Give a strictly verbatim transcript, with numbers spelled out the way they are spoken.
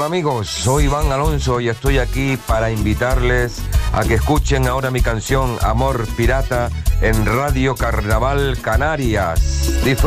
amigos, soy Iván Alonso y estoy aquí para invitarles a que escuchen ahora mi canción Amor Pirata en Radio Carnaval Canarias. Disfruten.